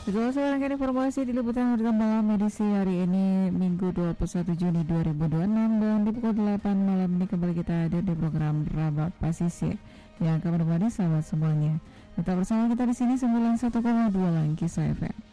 Betul, sekarang informasi di Liputan Warga Malam edisi hari ini Minggu 21 Juni 2026 dan di pukul 8 malam ini kembali kita hadir di program Rabat Pasisir yang akan menemani sahabat semuanya. Tetap bersama kita di sini 91,2 Langkis FM.